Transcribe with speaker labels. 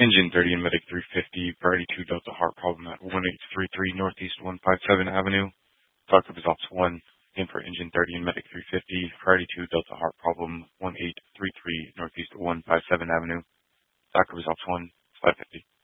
Speaker 1: Engine 30 and Medic 350, priority 2 Delta Heart problem at 1833 Northeast 157 Avenue. Backup is Ops 1. In for Engine 30 and Medic 350, priority 2 Delta Heart problem 1833 Northeast 157 Avenue. Backup is Ops 1, 550.